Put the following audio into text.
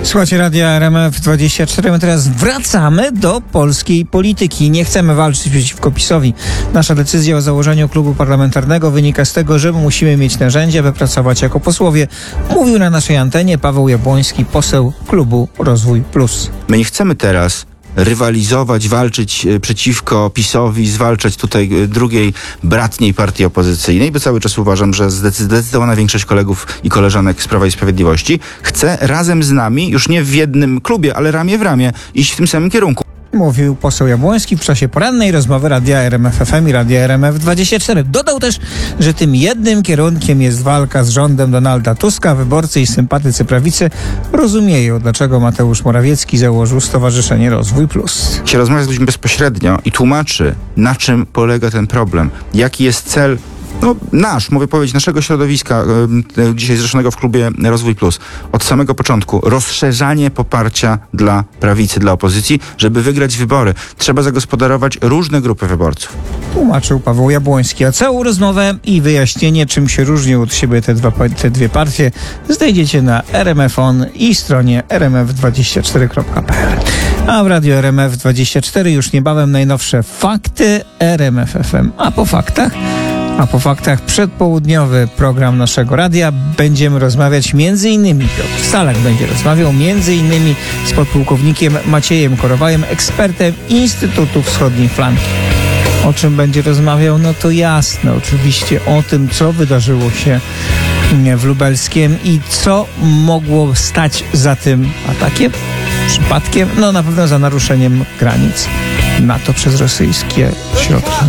Słuchajcie Radia RMF24. My teraz wracamy do polskiej polityki. Nie chcemy walczyć przeciwko PiS-owi. Nasza decyzja o założeniu klubu parlamentarnego wynika z tego, że musimy mieć narzędzia, by pracować jako posłowie. Mówił na naszej antenie Paweł Jabłoński, poseł klubu Rozwój Plus. My nie chcemy teraz rywalizować, walczyć przeciwko PiS-owi, zwalczać tutaj drugiej, bratniej partii opozycyjnej, bo cały czas uważam, że zdecydowana większość kolegów i koleżanek z Prawa i Sprawiedliwości chce razem z nami, już nie w jednym klubie, ale ramię w ramię, iść w tym samym kierunku. Mówił poseł Jabłoński w czasie porannej rozmowy Radia RMF FM i Radia RMF24. Dodał też, że tym jednym kierunkiem jest walka z rządem Donalda Tuska. Wyborcy i sympatycy prawicy rozumieją, dlaczego Mateusz Morawiecki założył Stowarzyszenie Rozwój Plus. Się rozmawia z ludźmi bezpośrednio i tłumaczy, na czym polega ten problem, jaki jest cel mogę powiedzieć, naszego środowiska, dzisiaj zrzeszonego w klubie Rozwój Plus. Od samego początku rozszerzanie poparcia dla prawicy, dla opozycji, żeby wygrać wybory. Trzeba zagospodarować różne grupy wyborców. Tłumaczył Paweł Jabłoński. A całą rozmowę i wyjaśnienie, czym się różnią od siebie te dwie partie, znajdziecie na RMF.on i stronie rmf24.pl. A w Radio RMF24 już niebawem najnowsze fakty RMF FM. A po faktach przedpołudniowy program naszego radia. Będziemy rozmawiać m.in. Piotr Salak będzie rozmawiał m.in. z podpułkownikiem Maciejem Korowajem, ekspertem Instytutu Wschodniej Flanki. O czym będzie rozmawiał? No to jasne, oczywiście o tym, co wydarzyło się w Lubelskiem i co mogło stać za tym atakiem, przypadkiem, na pewno za naruszeniem granic NATO przez rosyjskie środki.